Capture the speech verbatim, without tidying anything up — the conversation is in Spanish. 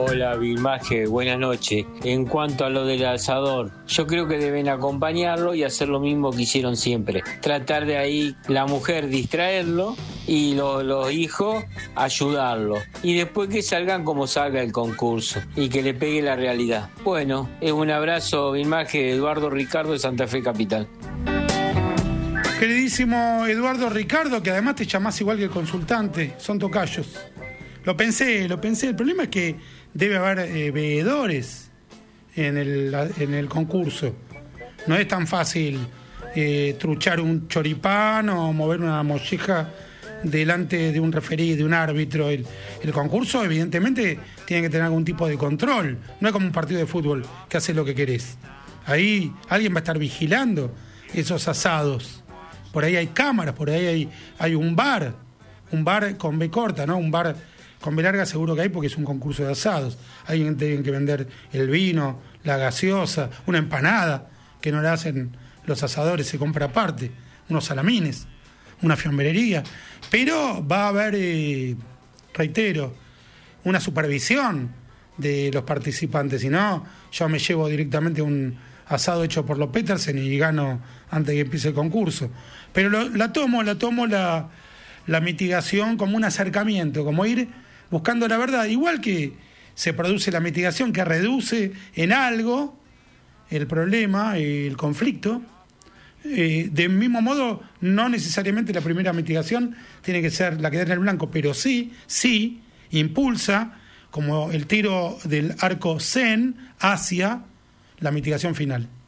Hola, Vilmaje, buenas noches. En cuanto a lo del asador, yo creo que deben acompañarlo y hacer lo mismo que hicieron siempre. Tratar de ahí la mujer distraerlo y lo, los hijos ayudarlo. Y después que salgan como salga el concurso y que le pegue la realidad. Bueno, es un abrazo, Vilmaje, Eduardo Ricardo de Santa Fe Capital. Queridísimo Eduardo Ricardo, que además te llamás igual que el consultante, son tocayos. Lo pensé, lo pensé. El problema es que debe haber eh, veedores en el, en el concurso. No es tan fácil eh, truchar un choripán o mover una molleja delante de un referí, de un árbitro. El, el concurso, evidentemente, tiene que tener algún tipo de control. No es como un partido de fútbol que haces lo que querés. Ahí alguien va a estar vigilando esos asados. Por ahí hay cámaras, por ahí hay, hay un bar, un bar con B corta, ¿no? Un bar con B larga seguro que hay porque es un concurso de asados. Alguien tiene que vender el vino, la gaseosa, una empanada, que no la hacen los asadores, se compra aparte, unos salamines, una fiambrería. Pero va a haber, eh, reitero, una supervisión de los participantes. Si no, yo me llevo directamente un asado hecho por los Petersen y gano antes de que empiece el concurso. Pero lo, la tomo, la tomo la, la mitigación como un acercamiento, como ir buscando la verdad. Igual que se produce la mitigación que reduce en algo el problema, el conflicto. Eh, del mismo modo, no necesariamente la primera mitigación tiene que ser la que da en el blanco, pero sí, sí, impulsa, como el tiro del arco Zen, hacia la mitigación final.